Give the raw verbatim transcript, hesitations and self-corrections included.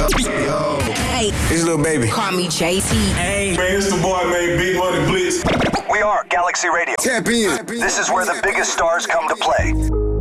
Yo. Hey, it's Lil Baby. Call me J T. Hey, man, it's the boy named Big Money Blitz. We are Galaxy Radio. Tap in. This is where the biggest stars come to play.